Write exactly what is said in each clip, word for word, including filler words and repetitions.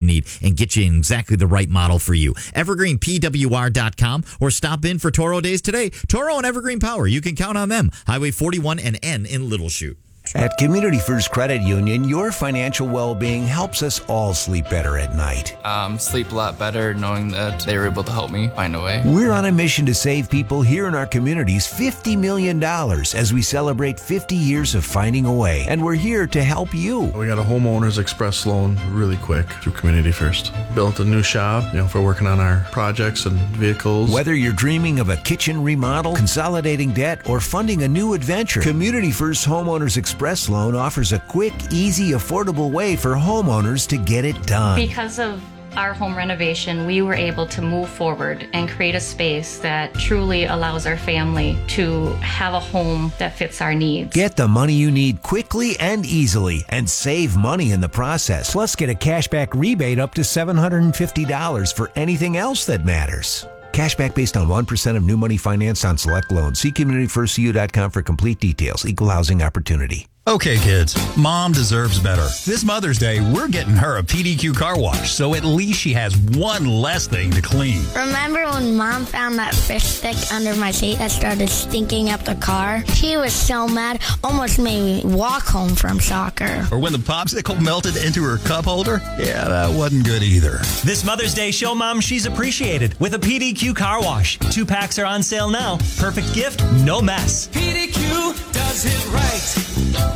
need and get you exactly the right model for you. evergreen p w r dot com or stop in for Toro Days today. Toro and Evergreen Power, you can count on them. Highway forty-one and N in Little Chute. At Community First Credit Union, your financial well-being helps us all sleep better at night. Um, sleep a lot better knowing that they were able to help me find a way. We're on a mission to save people here in our communities fifty million dollars as we celebrate fifty years of finding a way. And we're here to help you. We got a homeowner's express loan really quick through Community First. Built a new shop, you know, for working on our projects and vehicles. Whether you're dreaming of a kitchen remodel, consolidating debt, or funding a new adventure, Community First Homeowners Express Loan offers a quick, easy, affordable way for homeowners to get it done. Because of our home renovation, we were able to move forward and create a space that truly allows our family to have a home that fits our needs. Get the money you need quickly and easily and save money in the process. Plus, get a cashback rebate up to seven hundred fifty dollars for anything else that matters. Cashback based on one percent of new money financed on select loans. See community first c u dot com for complete details. Equal housing opportunity. Okay, kids, Mom deserves better. This Mother's Day, we're getting her a P D Q car wash, so at least she has one less thing to clean. Remember when Mom found that fish stick under my seat that started stinking up the car? She was so mad, almost made me walk home from soccer. Or when the popsicle melted into her cup holder? Yeah, that wasn't good either. This Mother's Day, show Mom she's appreciated with a P D Q car wash. Two packs are on sale now. Perfect gift, no mess. P D Q does it right.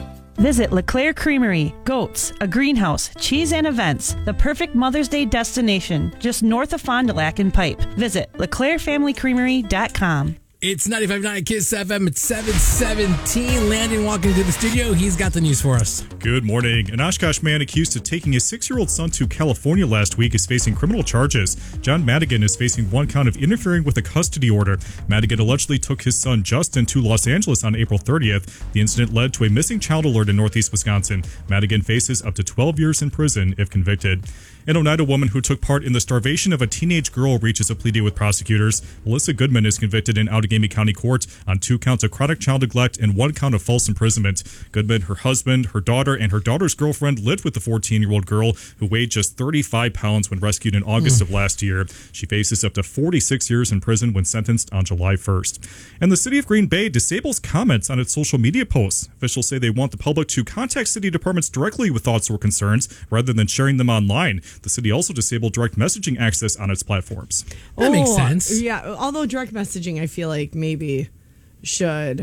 Visit LeClaire Creamery, Goats, a greenhouse, cheese and events, the perfect Mother's Day destination, just north of Fond du Lac and Pipe. Visit leclaire family creamery dot com. It's ninety-five point nine Kiss F M. It's seven seventeen. Landon walking to the studio. He's got the news for us. Good morning. An Oshkosh man accused of taking his six-year-old son to California last week is facing criminal charges. John Madigan is facing one count of interfering with a custody order. Madigan allegedly took his son Justin to Los Angeles on April thirtieth. The incident led to a missing child alert in northeast Wisconsin. Madigan faces up to twelve years in prison if convicted. An Oneida woman who took part in the starvation of a teenage girl reaches a plea deal with prosecutors. Melissa Goodman is convicted in Outagamie County Court on two counts of chronic child neglect and one count of false imprisonment. Goodman, her husband, her daughter, and her daughter's girlfriend lived with the fourteen-year-old girl who weighed just thirty-five pounds when rescued in August mm. of last year. She faces up to forty-six years in prison when sentenced on July first. And the city of Green Bay disables comments on its social media posts. Officials say they want the public to contact city departments directly with thoughts or concerns rather than sharing them online. The city also disabled direct messaging access on its platforms. That oh, makes sense. Yeah, although direct messaging, I feel like maybe should.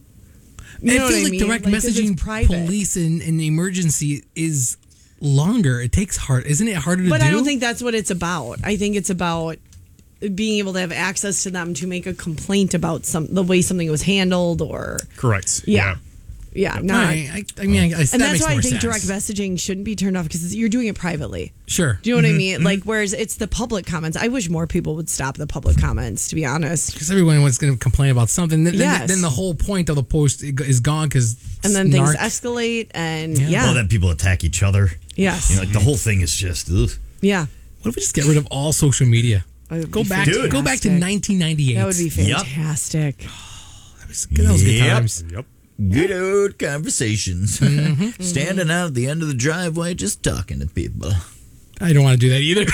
You I feel like I mean? direct like, messaging police in an emergency is longer. It takes hard, isn't it harder to but do? But I don't think that's what it's about. I think it's about being able to have access to them to make a complaint about some the way something was handled or correct. Yeah. yeah. Yeah, not, I, I, I mean, I, and that that's why I think sense. direct messaging shouldn't be turned off because you're doing it privately. Sure. Do you know mm-hmm. what I mean? Mm-hmm. Like, whereas it's the public comments. I wish more people would stop the public comments, to be honest. Because everyone was going to complain about something. Then, yes. then, then the whole point of the post is gone because and then snark. things escalate and yeah. yeah. Well, then people attack each other. Yes. You know, like the whole thing is just ugh. Yeah. What if we just get rid of all social media? Go back. To, go back to nineteen ninety-eight. That would be fantastic. Yep. Oh, that was, that was yep. good times. Yep. Good old conversations. Mm-hmm. Standing out at the end of the driveway, just talking to people. I don't want to do that either.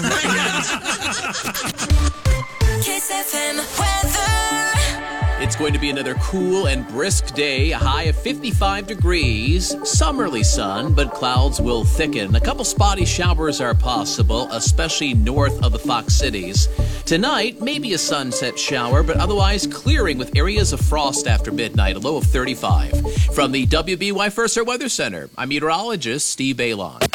Yeah. Kiss F M weather. It's going to be another cool and brisk day, a high of fifty-five degrees, summerly sun, but clouds will thicken. A couple spotty showers are possible, especially north of the Fox Cities. Tonight, maybe a sunset shower, but otherwise clearing with areas of frost after midnight, a low of thirty-five. From the W B Y First Air Weather Center, I'm meteorologist Steve Balon.